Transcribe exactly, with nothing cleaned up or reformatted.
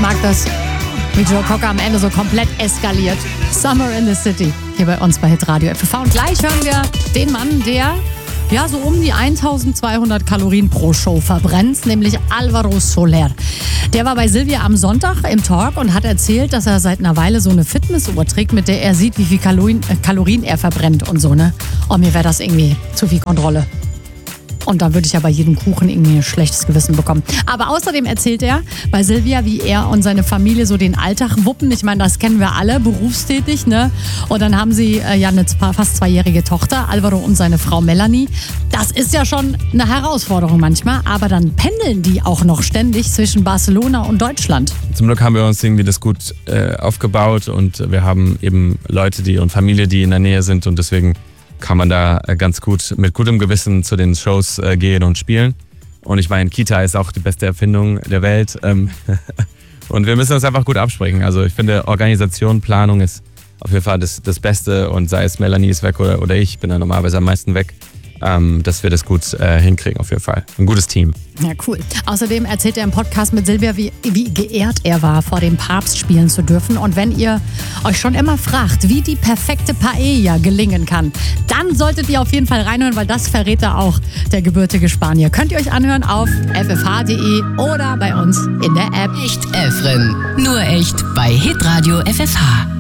mag das, wie Joe Cocker am Ende so komplett eskaliert. Summer in the City, hier bei uns bei Hitradio F F V. Und gleich hören wir den Mann, der ja so um die eintausendzweihundert Kalorien pro Show verbrennt, nämlich Alvaro Soler. Der war bei Silvia am Sonntag im Talk und hat erzählt, dass er seit einer Weile so eine Fitnessuhr trägt, mit der er sieht, wie viel Kalorien, äh, Kalorien er verbrennt und so, ne? Oh, mir wäre das irgendwie zu viel Kontrolle. Und da würde ich ja bei jedem Kuchen irgendwie ein schlechtes Gewissen bekommen. Aber außerdem erzählt er bei Silvia, wie er und seine Familie so den Alltag wuppen. Ich meine, das kennen wir alle, berufstätig, ne? Und dann haben sie äh, ja eine fast zweijährige Tochter, Alvaro und seine Frau Melanie. Das ist ja schon eine Herausforderung manchmal. Aber dann pendeln die auch noch ständig zwischen Barcelona und Deutschland. Zum Glück haben wir uns irgendwie das gut äh, aufgebaut und wir haben eben Leute, die und Familie, die in der Nähe sind und deswegen kann man da ganz gut mit gutem Gewissen zu den Shows äh, gehen und spielen. Und ich meine, Kita ist auch die beste Erfindung der Welt. Ähm und wir müssen uns einfach gut absprechen. Also ich finde, Organisation, Planung ist auf jeden Fall das, das Beste. Und sei es Melanie ist weg oder, oder ich, bin da normalerweise am meisten weg. Ähm, dass wir das gut äh, hinkriegen auf jeden Fall. Ein gutes Team. Ja, cool. Außerdem erzählt er im Podcast mit Silvia, wie, wie geehrt er war, vor dem Papst spielen zu dürfen. Und wenn ihr euch schon immer fragt, wie die perfekte Paella gelingen kann, dann solltet ihr auf jeden Fall reinhören, weil das verrät da auch der gebürtige Spanier. Könnt ihr euch anhören auf f f h punkt d e oder bei uns in der App. Echt Efren. Nur echt bei Hitradio F F H.